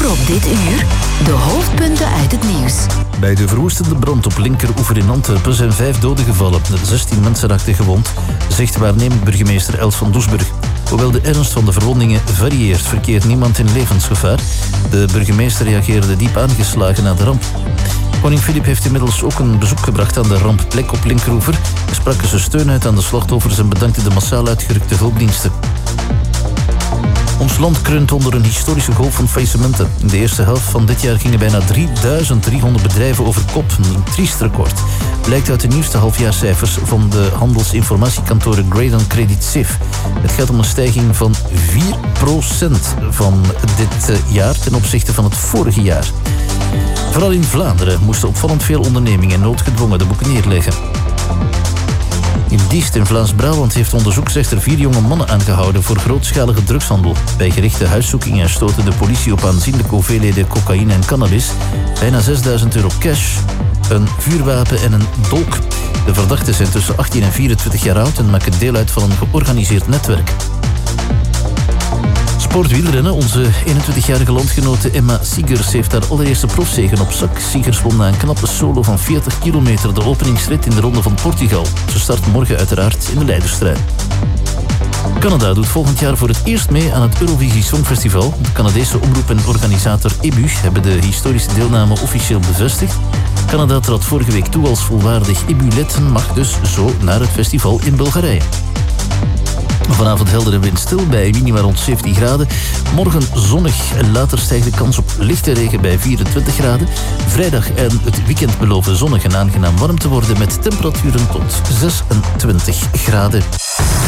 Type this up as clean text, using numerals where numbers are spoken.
Verder op dit uur de hoofdpunten uit het nieuws. Bij de verwoestende brand op linkeroever in Antwerpen zijn 5 doden gevallen. 16 mensen raakten gewond, zegt waarnemend burgemeester Els van Doesburg. Hoewel de ernst van de verwondingen varieert, verkeert niemand in levensgevaar. De burgemeester reageerde diep aangeslagen na de ramp. Koning Filip heeft inmiddels ook een bezoek gebracht aan de rampplek op linkeroever. Hij sprak zijn steun uit aan de slachtoffers en bedankte de massaal uitgerukte hulpdiensten. Ons land kreunt onder een historische golf van faillissementen. In de eerste helft van dit jaar gingen bijna 3300 bedrijven over kop. Een triest record. Blijkt uit de nieuwste halfjaarcijfers van de handelsinformatiekantoren Graydon Credit Sif. Het gaat om een stijging van 4% van dit jaar ten opzichte van het vorige jaar. Vooral in Vlaanderen moesten opvallend veel ondernemingen noodgedwongen de boeken neerleggen. In Diest in Vlaams-Brabant heeft onderzoeksrechter 4 jonge mannen aangehouden voor grootschalige drugshandel. Bij gerichte huiszoekingen stoten de politie op aanzienlijke hoeveelheden cocaïne en cannabis, bijna 6.000 euro cash, een vuurwapen en een dolk. De verdachten zijn tussen 18 en 24 jaar oud en maken deel uit van een georganiseerd netwerk. Sportwielrennen. Onze 21-jarige landgenote Emma Siegers heeft haar allereerste profzegen op zak. Siegers won na een knappe solo van 40 kilometer de openingsrit in de Ronde van Portugal. Ze start morgen uiteraard in de leidersstrijd. Canada doet volgend jaar voor het eerst mee aan het Eurovisie Songfestival. De Canadese omroep en organisator EBU hebben de historische deelname officieel bevestigd. Canada trad vorige week toe als volwaardig EBU-lid en mag dus zo naar het festival in Bulgarije. Vanavond helder en windstil bij minima rond 17 graden. Morgen zonnig en later stijgt de kans op lichte regen bij 24 graden. Vrijdag en het weekend beloven zonnig en aangenaam warm te worden met temperaturen tot 26 graden.